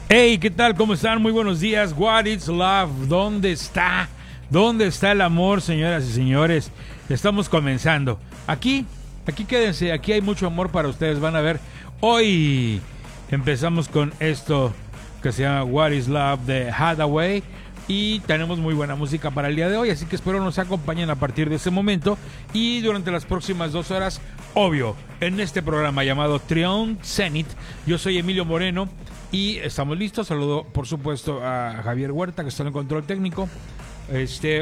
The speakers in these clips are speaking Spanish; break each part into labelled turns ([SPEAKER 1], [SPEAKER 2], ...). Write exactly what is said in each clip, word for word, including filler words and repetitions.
[SPEAKER 1] Hey, ¿qué tal? ¿Cómo están? Muy buenos días. What is love? ¿Dónde está? ¿Dónde está el amor, señoras y señores? Estamos comenzando. Aquí, aquí quédense. Aquí hay mucho amor para ustedes. Van a ver. Hoy empezamos con esto que se llama What is Love de Hathaway. Y tenemos muy buena música para el día de hoy. Así que espero nos acompañen a partir de ese momento. Y durante las próximas dos horas, obvio, en este programa llamado Triumph Zenith. Yo soy Emilio Moreno. Y estamos listos. Saludo, por supuesto, a Javier Huerta, que está en el control técnico. Este,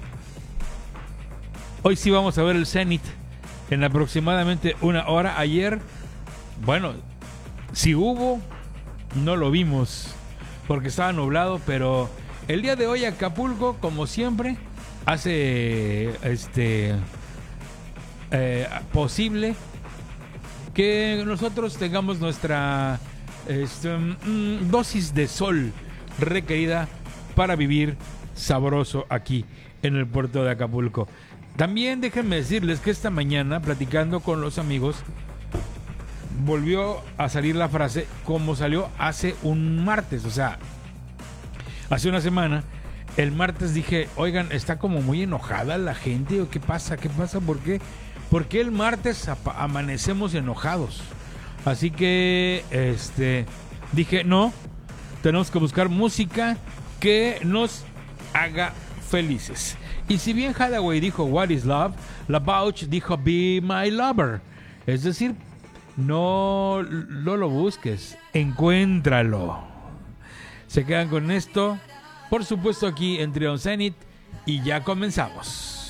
[SPEAKER 1] hoy sí vamos a ver el Zenith en aproximadamente una hora. Ayer, bueno, si hubo, no lo vimos porque estaba nublado, pero el día de hoy Acapulco, como siempre, hace este eh, posible que nosotros tengamos nuestra Este, mm, dosis de sol requerida para vivir sabroso aquí en el puerto de Acapulco. También déjenme decirles que esta mañana, platicando con los amigos, volvió a salir la frase como salió hace un martes, o sea, hace una semana. El martes dije, oigan, está como muy enojada la gente, ¿o qué pasa? ¿Qué pasa? ¿Por qué? ¿Por qué el martes amanecemos enojados? Así que este dije, no, tenemos que buscar música que nos haga felices. Y si bien Hathaway dijo What is Love, La Bauch dijo Be My Lover. Es decir, no, no lo busques, encuéntralo. Se quedan con esto, por supuesto, aquí en Triumph Zenith, y ya comenzamos.